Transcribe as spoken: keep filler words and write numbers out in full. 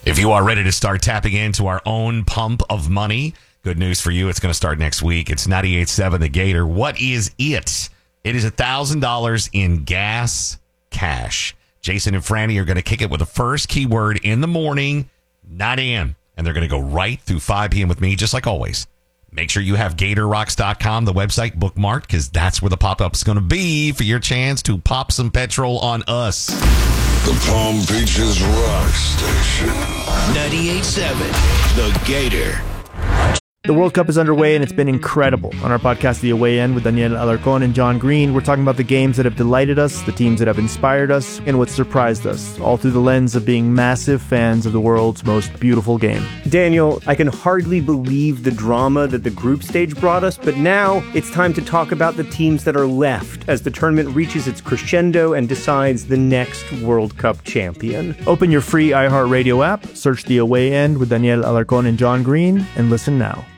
If you are ready to start tapping into our own pump of money, good news for you. It's going to start next week. It's ninety-eight point seven The Gator. What is it? It is one thousand dollars in gas cash. Jason and Franny are going to kick it with the first keyword in the morning, nine a.m. And they're going to go right through five p.m. with me, just like always. Make sure you have Gator Rocks dot com, the website, bookmarked, because that's where the pop-up is going to be for your chance to pop some petrol on us. The Palm Beaches Rock Station. ninety-eight point seven The Gator. The World Cup is underway, and it's been incredible. On our podcast, The Away End, with Daniel Alarcón and John Green, we're talking about the games that have delighted us, the teams that have inspired us, and what surprised us, all through the lens of being massive fans of the world's most beautiful game. Daniel, I can hardly believe the drama that the group stage brought us, but now it's time to talk about the teams that are left as the tournament reaches its crescendo and decides the next World Cup champion. Open your free iHeartRadio app, search The Away End with Daniel Alarcón and John Green, and listen now.